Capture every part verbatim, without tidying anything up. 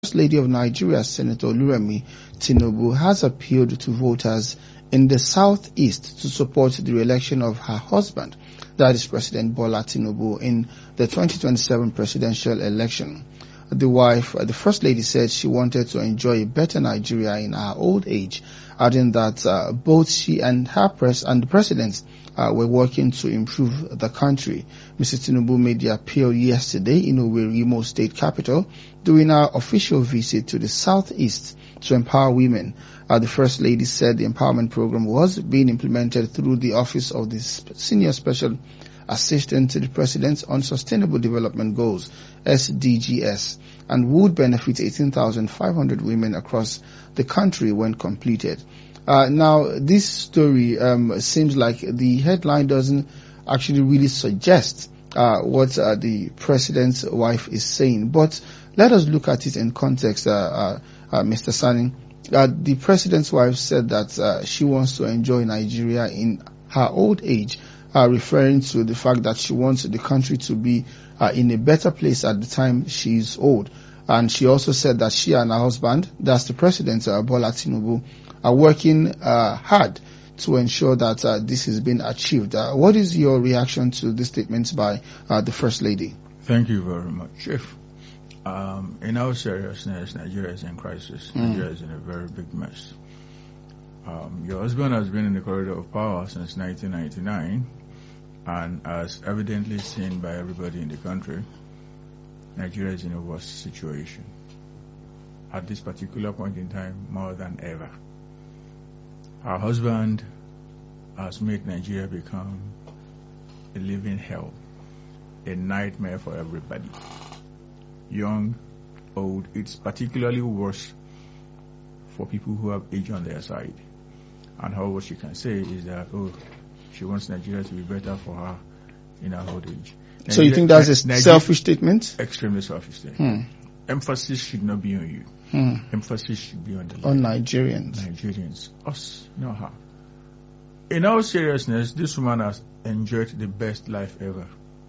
First Lady of Nigeria, Senator Oluremi Tinubu, has appealed to voters in the southeast to support the re-election of her husband, that is President Bola Tinubu, in the twenty twenty-seven presidential election. The wife, the First Lady, said she wanted to enjoy a better Nigeria in her old age, adding that uh, both she and her press and the president uh, were working to improve the country. Missus Tinubu made the appeal yesterday in Owerri, Imo State capital, during her official visit to the southeast to empower women. Uh, the First Lady said the empowerment program was being implemented through the Office of the Senior Special Assistant to the President on Sustainable Development Goals, S D Gs, and would benefit eighteen thousand five hundred women across the country when completed. Uh, now, this story um, seems like the headline doesn't actually really suggest uh, what uh, the president's wife is saying, but let us look at it in context, uh, uh, uh, Mister Sani. Uh, the president's wife said that uh, she wants to enjoy Nigeria in her old age, uh, referring to the fact that she wants the country to be uh, in a better place at the time she's old. And she also said that she and her husband, that's the president, uh, Bola Tinubu, are working uh, hard to ensure that uh, this has been achieved. Uh, what is your reaction to the statements by uh, the First Lady? Thank you very much, Chief. Um, in all seriousness, Nigeria is in crisis. Mm. Nigeria is in a very big mess. Um, your husband has been in the corridor of power since nineteen ninety-nine, and as evidently seen by everybody in the country, Nigeria is in a worse situation at this particular point in time more than ever. Our husband has made Nigeria become a living hell, a nightmare for everybody. Young, old, it's particularly worse for people who have age on their side. And how what she can say is that, oh, she wants Nigeria to be better for her in her old age. Nigeria, so you think that's a Nigeria, selfish statement? Extremely selfish statement. Hmm. Emphasis should not be on you. Hmm. Emphasis should be on the on Nigerians. Nigerians. Us, not her. In all seriousness, this woman has enjoyed the best life ever.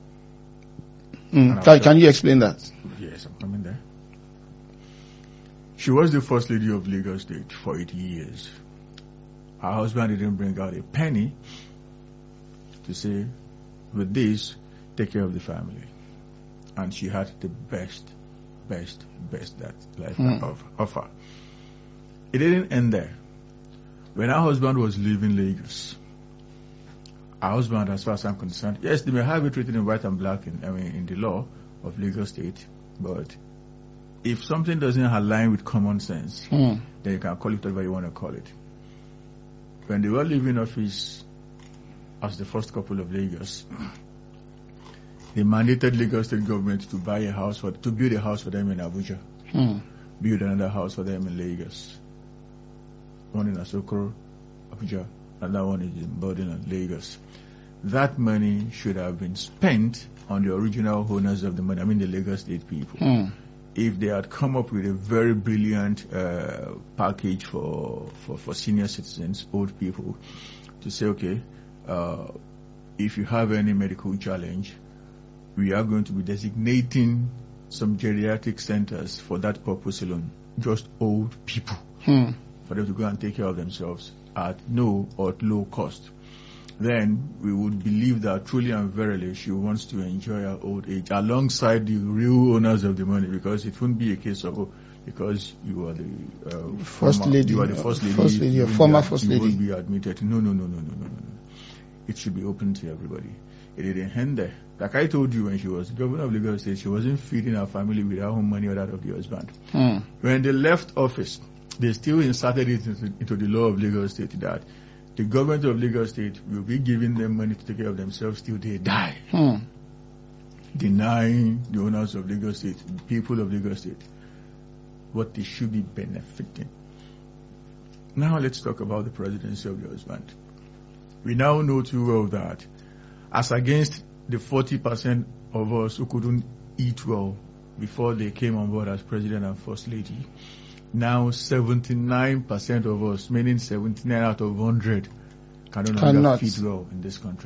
Mm. Can, can you explain that? Yes, I'm coming there. She was the First Lady of Lagos State for eighty years. Her husband didn't bring out a penny to say, with this, take care of the family. And she had the best, best, best that life mm. can offer. It didn't end there. When her husband was leaving Lagos, her husband, as far as I'm concerned, yes, they may have it written in white and black in, I mean, in the law of Lagos State, but if something doesn't align with common sense, mm. then you can call it whatever you want to call it. When they were leaving office as the first couple of Lagos, they mandated Lagos State government to buy a house for, to build a house for them in Abuja, mm. build another house for them in Lagos, one in Asokoro, Abuja, another one is in Bodin and Lagos. That money should have been spent on the original owners of the money, I mean the Lagos State people. Mm. If they had come up with a very brilliant uh, package for, for, for senior citizens, old people, to say, okay, uh, if you have any medical challenge, we are going to be designating some geriatric centers for that purpose alone, just old people, hmm. for them to go and take care of themselves at no or at low cost. Then we would believe that truly and verily she wants to enjoy her old age alongside the real owners of the money, because it wouldn't be a case of, oh, because you are the uh, first former, lady, you are the first lady, first lady, or former first lady, you won't be admitted. No, no, no, no, no, no, no. It should be open to everybody. It didn't end there. Like I told you, when she was governor of Lagos State, she wasn't feeding her family with her own money or that of the husband. Hmm. When they left office, they still inserted it into, into the law of Lagos State that the government of Lagos State will be giving them money to take care of themselves till they die. Hmm. Denying the owners of Lagos State, the people of Lagos State, what they should be benefiting. Now let's talk about the presidency of the husband. We now know too well that as against the forty percent of us who couldn't eat well before they came on board as president and first lady, now seventy-nine percent of us, meaning seventy-nine out of one hundred, can no longer feed well in this country.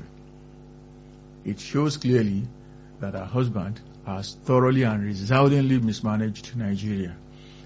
It shows clearly that her husband has thoroughly and resoundingly mismanaged Nigeria.